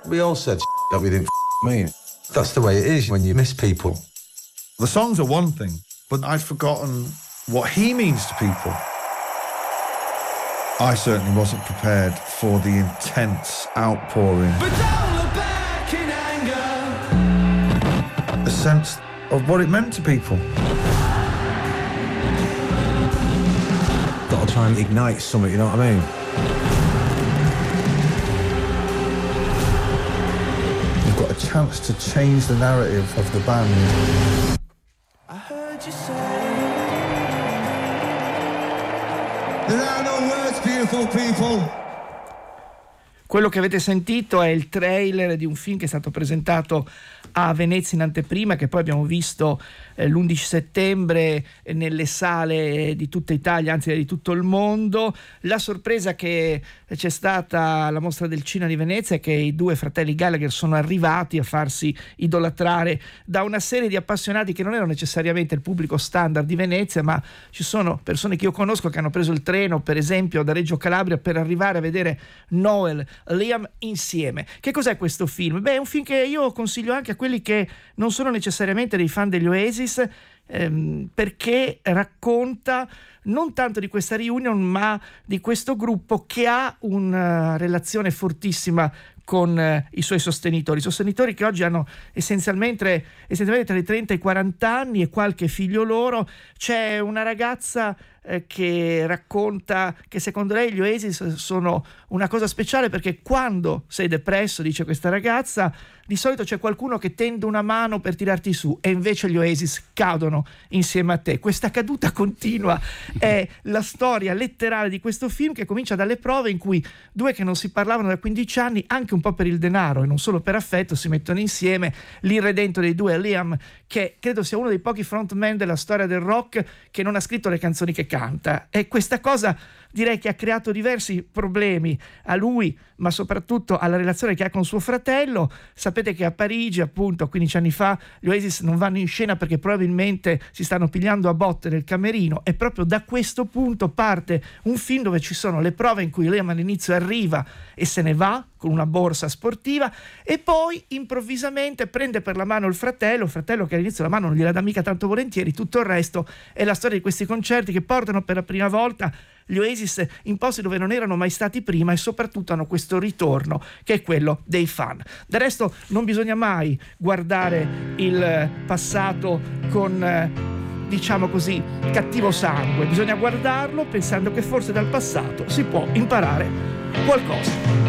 We all said that we didn't mean. That's the way it is when you miss people. The songs are one thing, but I'd forgotten what he means to people. I certainly wasn't prepared for the intense outpouring. But don't look back in anger. A sense of what it meant to people. Got to try and ignite something, you know what I mean? You've got a chance to change the narrative of the band. I heard you say There are no words, beautiful people. Quello che avete sentito è il trailer di un film che è stato presentato a Venezia in anteprima, che poi abbiamo visto l'11 settembre nelle sale di tutta Italia, anzi di tutto il mondo. La sorpresa che c'è stata alla Mostra del Cinema di Venezia è che i due fratelli Gallagher sono arrivati a farsi idolatrare da una serie di appassionati che non erano necessariamente il pubblico standard di Venezia, ma ci sono persone che io conosco che hanno preso il treno, per esempio da Reggio Calabria, per arrivare a vedere Noel, Liam insieme. Che cos'è questo film? Beh, è un film che io consiglio anche a quelli che non sono necessariamente dei fan degli Oasis, perché racconta non tanto di questa reunion, ma di questo gruppo che ha una relazione fortissima con i suoi sostenitori che oggi hanno essenzialmente tra i 30 e i 40 anni e qualche figlio loro. C'è una ragazza che racconta che secondo lei gli Oasis sono una cosa speciale perché quando sei depresso, dice questa ragazza, di solito c'è qualcuno che tende una mano per tirarti su e invece gli Oasis cadono insieme a te. Questa caduta continua è la storia letterale di questo film, che comincia dalle prove in cui due che non si parlavano da 15 anni, anche un po' per il denaro e non solo per affetto, si mettono insieme. L'irredento dei due è Liam, che credo sia uno dei pochi frontman della storia del rock che non ha scritto le canzoni che canta, e questa cosa direi che ha creato diversi problemi a lui, ma soprattutto alla relazione che ha con suo fratello. Sapete che a Parigi, appunto 15 anni fa, gli Oasis non vanno in scena perché probabilmente si stanno pigliando a botte nel camerino, e proprio da questo punto parte un film dove ci sono le prove in cui Liam all'inizio arriva e se ne va con una borsa sportiva e poi improvvisamente prende per la mano il fratello che all'inizio la mano non gliela dà mica tanto volentieri. Tutto il resto è la storia di questi concerti che portano per la prima volta gli Oasis in posti dove non erano mai stati prima, e soprattutto hanno questo ritorno che è quello dei fan. Del resto non bisogna mai guardare il passato con diciamo così cattivo sangue, bisogna guardarlo pensando che forse dal passato si può imparare qualcosa.